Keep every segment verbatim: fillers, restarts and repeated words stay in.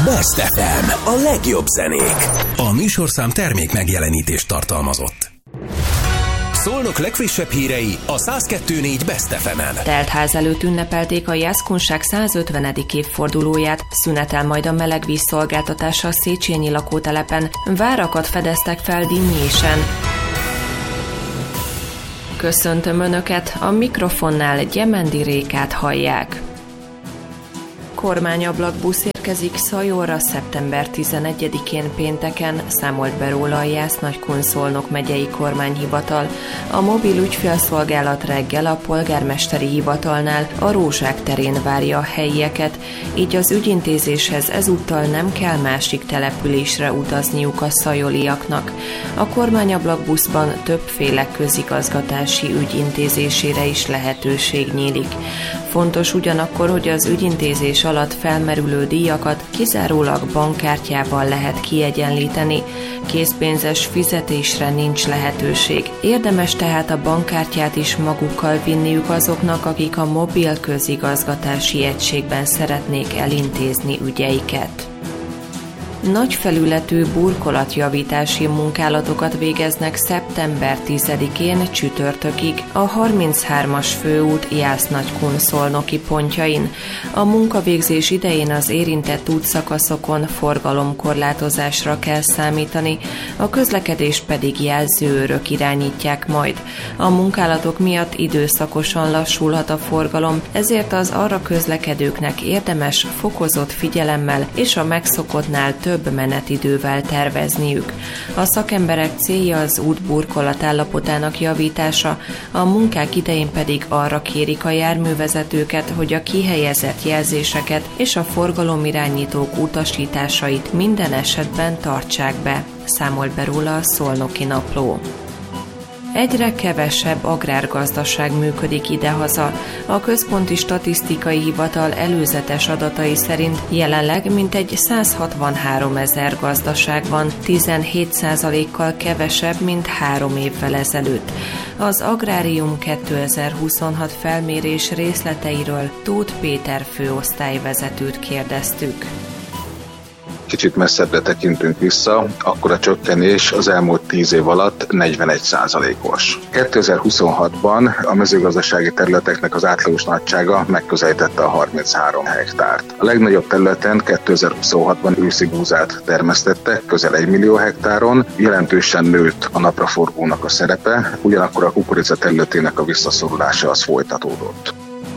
Best ef em, a legjobb zenék. A műsorszám termék megjelenítést tartalmazott. Szolnok legfrissebb hírei a száz kettő négy Best ef emen. Teltház előtt ünnepelték a jászkunság százötvenedik évfordulóját, szünetel majd a melegvízszolgáltatása a Széchenyi lakótelepen, várakat fedeztek fel Dinnyésen. Köszöntöm Önöket, a mikrofonnál Gyemendi Rékát hallják. Kormányablakbusz érkezik Szajorra szeptember tizenegyedikén pénteken, számolt be róla a Jász-Nagykun-Szolnok megyei kormányhivatal. A mobil ügyfélszolgálat reggel a polgármesteri hivatalnál, a Rózsák terén várja a helyieket, így az ügyintézéshez ezúttal nem kell másik településre utazniuk a szajoliaknak. A kormányablakbuszban többféle közigazgatási ügy intézésére is lehetőség nyílik. Fontos ugyanakkor, hogy az ügyintézés alatt felmerülő díjakat kizárólag bankkártyával lehet kiegyenlíteni, készpénzes fizetésre nincs lehetőség. Érdemes tehát a bankkártyát is magukkal vinniük azoknak, akik a mobil közigazgatási egységben szeretnék elintézni ügyeiket. Nagy felületű burkolatjavítási munkálatokat végeznek szeptember tizedikén csütörtökig a harminchármas főút Jász-Nagykun-Szolnoki pontjain. A munkavégzés idején az érintett útszakaszokon forgalomkorlátozásra kell számítani, a közlekedést pedig jelzőőrök irányítják majd. A munkálatok miatt időszakosan lassulhat a forgalom, ezért az arra közlekedőknek érdemes fokozott figyelemmel és a megszokottnál több több menetidővel tervezniük. A szakemberek célja az út burkolat állapotának javítása, a munkák idején pedig arra kérik a járművezetőket, hogy a kihelyezett jelzéseket és a forgalomirányítók utasításait minden esetben tartsák be, számolt be róla a Szolnoki Napló. Egyre kevesebb agrárgazdaság működik idehaza. A Központi Statisztikai Hivatal előzetes adatai szerint jelenleg mintegy százhatvanhárom ezer gazdaság van, tizenhét százalékkal kevesebb, mint három évvel ezelőtt. Az Agrárium kétezer-huszonhat felmérés részleteiről Tóth Péter főosztályvezetőt kérdeztük. Kicsit messzebbre tekintünk vissza, akkor a csökkenés az elmúlt tíz év alatt negyvenegy százalékos. kétezer-huszonhatban a mezőgazdasági területeknek az átlagos nagysága megközelítette a harminchárom hektárt. A legnagyobb területen kétezer-huszonhatban őszi búzát termesztettek, közel egy millió hektáron, jelentősen nőtt a napraforgónak a szerepe, ugyanakkor a kukorica területének a visszaszorulása az folytatódott.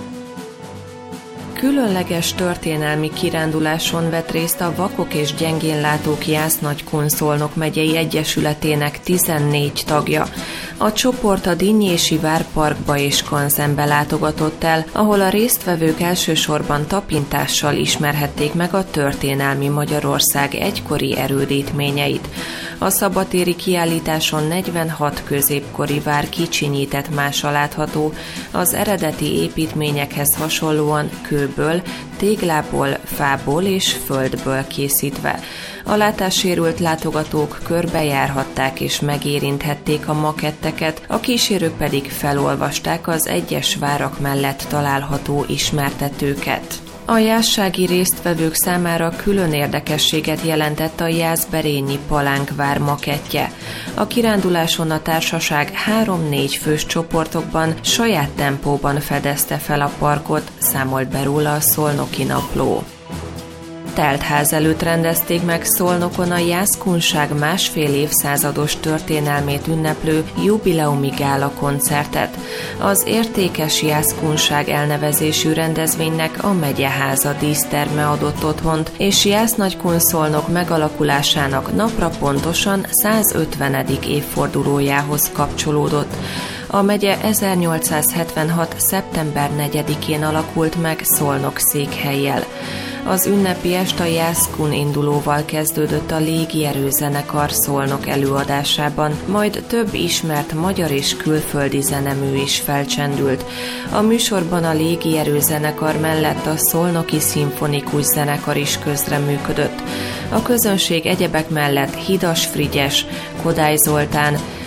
Különleges történelmi kiránduláson vett részt a Vakok és Gyengénlátók Jász-Nagykun-Szolnok megyei egyesületének tizennégy tagja. A csoport a Dinnyési Várparkba és Kanzenbe látogatott el, ahol a résztvevők elsősorban tapintással ismerhették meg a történelmi Magyarország egykori erődítményeit. A szabadtéri kiállításon negyvenhat középkori vár kicsinyített mása látható, az eredeti építményekhez hasonlóan kőből, téglából, fából és földből készítve. A látássérült látogatók körbejárhatták és megérinthették a maketteket, a kísérők pedig felolvasták az egyes várak mellett található ismertetőket. A jászsági résztvevők számára külön érdekességet jelentett a jászberényi Palánkvár makettje. A kiránduláson a társaság három-négy fős csoportokban saját tempóban fedezte fel a parkot, számolt be róla a Szolnoki Napló. Teltház előtt rendezték meg Szolnokon a jászkunság másfél évszázados történelmét ünneplő jubileumi gála koncertet. Az Értékes Jászkunság elnevezésű rendezvénynek a megyeháza díszterme adott otthont, és Jász-Nagykun-Szolnok megalakulásának napra pontosan százötvenedik évfordulójához kapcsolódott. A megye ezernyolcszázhetvenhat. szeptember negyedikén alakult meg Szolnok székhellyel. Az ünnepi est a Jászkun indulóval kezdődött a légierőzenekar Szolnok előadásában, majd több ismert magyar és külföldi zenemű is felcsendült. A műsorban a légierőzenekar mellett a Szolnoki Szimfonikus Zenekar is közreműködött. A közönség egyebek mellett Hidas Frigyes, Kodály Zoltán,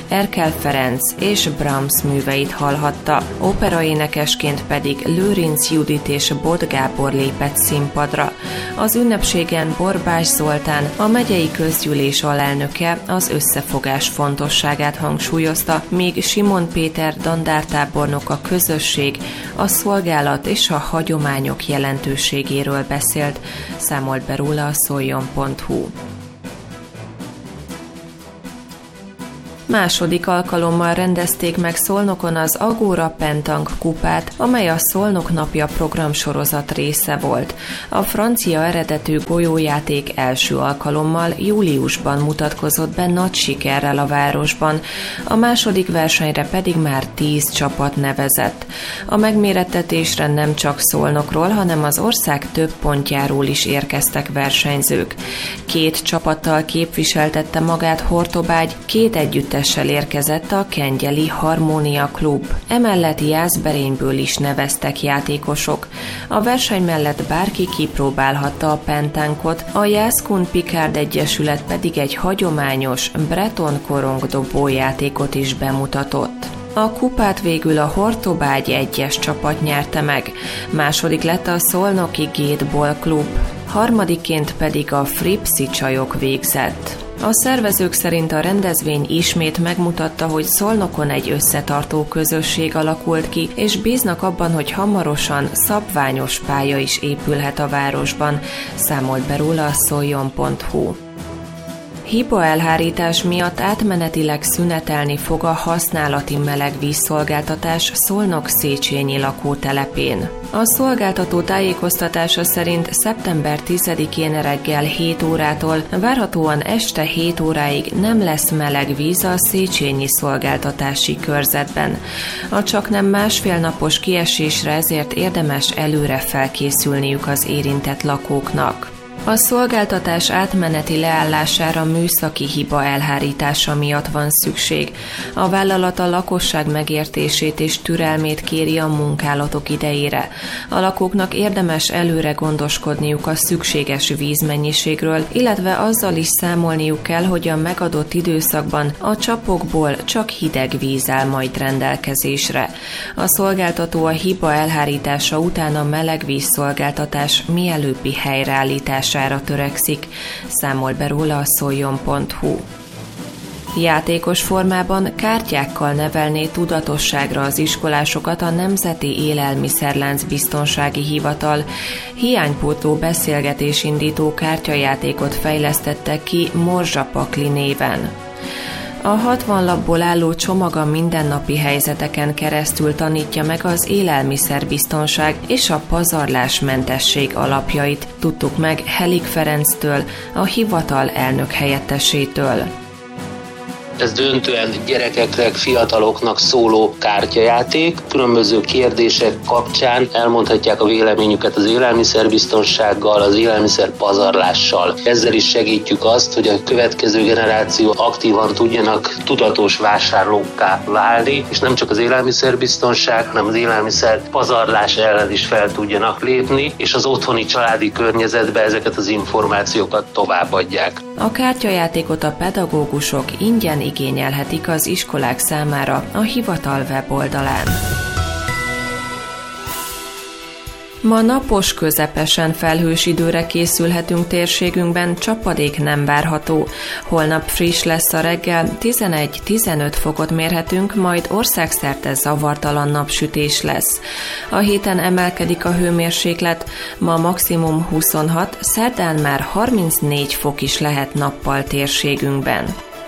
Erkel Ferenc és Brahms műveit hallhatta. Operaénekesként pedig Lőrinc Judit és Bot Gábor lépett színpadra. Az ünnepségen Borbás Zoltán, a megyei közgyűlés alelnöke az összefogás fontosságát hangsúlyozta, míg Simon Péter dandártábornok a közösség, a szolgálat és a hagyományok jelentőségéről beszélt, számolt be róla a szoljon pont hu. Második alkalommal rendezték meg Szolnokon az Agora Pentang kupát, amely a Szolnok napja programsorozat része volt. A francia eredetű golyójáték első alkalommal júliusban mutatkozott be nagy sikerrel a városban, a második versenyre pedig már tíz csapat nevezett. A megmérettetésre nem csak Szolnokról, hanem az ország több pontjáról is érkeztek versenyzők. Két csapattal képviseltette magát Hortobágy, két együttes érkezett a Kengyeli Harmónia Klub. Emellett Jászberényből is neveztek játékosok. A verseny mellett bárki kipróbálhatta a pentánkot, a Jászkun Picard Egyesület pedig egy hagyományos breton korongdobó játékot is bemutatott. A kupát végül a Hortobágy egyes csapat nyerte meg, második lett a Szolnoki Gateball Klub, harmadikként pedig a Fripszi csajok végzett. A szervezők szerint a rendezvény ismét megmutatta, hogy Szolnokon egy összetartó közösség alakult ki, és bíznak abban, hogy hamarosan szabványos pálya is épülhet a városban, számolt be róla a szoljon pont hu. Hibaelhárítás miatt átmenetileg szünetelni fog a használati melegvízszolgáltatás Szolnok Széchenyi lakótelepén. A szolgáltató tájékoztatása szerint szeptember tizedikén reggel hét órától várhatóan este hét óráig nem lesz meleg víz a Széchenyi szolgáltatási körzetben. A csaknem másfél napos kiesésre ezért érdemes előre felkészülniük az érintett lakóknak. A szolgáltatás átmeneti leállására műszaki hiba elhárítása miatt van szükség. A vállalat a lakosság megértését és türelmét kéri a munkálatok idejére. A lakóknak érdemes előre gondoskodniuk a szükséges vízmennyiségről, illetve azzal is számolniuk kell, hogy a megadott időszakban a csapokból csak hideg víz áll majd rendelkezésre. A szolgáltató a hiba elhárítása után a melegvízszolgáltatás mielőbbi helyreállítására törekszik, számol be róla a szoljon pont hu. Játékos formában kártyákkal nevelné tudatosságra az iskolásokat a Nemzeti Élelmiszerlánc Biztonsági Hivatal. Hiánypótló beszélgetésindító kártyajátékot fejlesztettek ki Morzsapakli néven. A hatvan lapból álló csomag a mindennapi helyzeteken keresztül tanítja meg az élelmiszerbiztonság és a pazarlásmentesség alapjait, tudtuk meg Helik Ferenctől, a hivatal elnök helyettesétől. Ez döntően gyerekeknek, fiataloknak szóló kártyajáték. Különböző kérdések kapcsán elmondhatják a véleményüket az élelmiszerbiztonsággal, az élelmiszer pazarlással. Ezzel is segítjük azt, hogy a következő generáció aktívan tudjanak tudatos vásárlókká válni, és nem csak az élelmiszerbiztonság, hanem az élelmiszer pazarlás ellen is fel tudjanak lépni, és az otthoni családi környezetbe ezeket az információkat továbbadják. A kártyajátékot a pedagógusok ingyen igényelhetik az iskolák számára a hivatal weboldalán. Ma napos, közepesen felhős időre készülhetünk térségünkben, csapadék nem várható. Holnap friss lesz a reggel, tizenegy-tizenöt fokot mérhetünk, majd országszerte zavartalan napsütés lesz. A héten emelkedik a hőmérséklet, ma maximum huszonhat, szerdán már harmincnégy fok is lehet nappal térségünkben.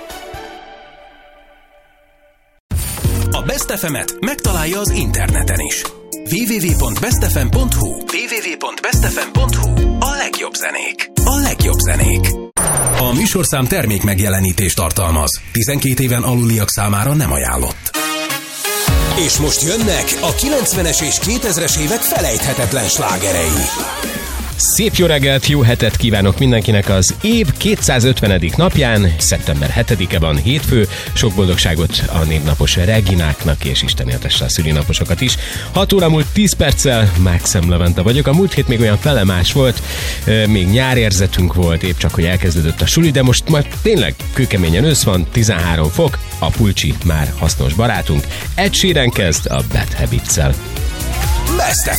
A Best ef emet megtalálja az interneten is. double-u double-u double-u pont best f m pont hu double-u double-u double-u pont best f m pont hu A legjobb zenék. A legjobb zenék. A műsorszám termék megjelenítést tartalmaz. tizenkét éven aluliak számára nem ajánlott. És most jönnek a kilencvenes és kétezres évek felejthetetlen slágerei. Szép jó reggelt, jó hetet kívánok mindenkinek az év kétszázötvenedik napján, szeptember hetedike van, hétfő. Sok boldogságot a névnapos Regináknak, és Isten éltesse a szülinaposokat is. hat óra múlt tíz perccel, Mákszem Levente vagyok. A múlt hét még olyan felemás volt, még nyárérzetünk volt, épp csak hogy elkezdődött a suli, de most már tényleg kőkeményen ősz van, tizenhárom fok, a pulcsi már hasznos barátunk. Ed Sheeran kezd a Bad Habits-szel. Best ef